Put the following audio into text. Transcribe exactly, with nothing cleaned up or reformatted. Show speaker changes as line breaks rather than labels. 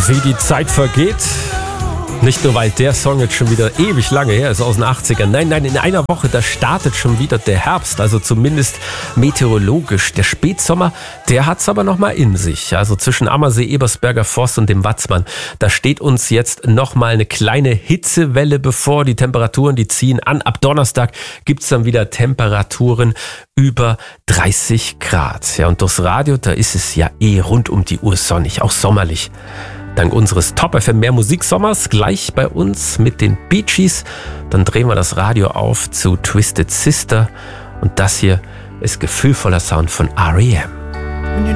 Wie die Zeit vergeht. Nicht nur, weil der Song jetzt schon wieder ewig lange her ist, aus den achtzigern. Nein, nein, in einer Woche, da startet schon wieder der Herbst. Also zumindest meteorologisch. Der Spätsommer, der hat's aber noch mal in sich. Also zwischen Ammersee, Ebersberger Forst und dem Watzmann. Da steht uns jetzt noch mal eine kleine Hitzewelle bevor. Die Temperaturen, die ziehen an. Ab Donnerstag gibt's dann wieder Temperaturen über dreißig Grad. Ja, und durchs Radio, da ist es ja eh rund um die Uhr sonnig, auch sommerlich. Dank unseres Top F M Mehr Musiksommers gleich bei uns mit den Bee Gees. Dann drehen wir das Radio auf zu Twisted Sister. Und das hier ist gefühlvoller Sound von R E M.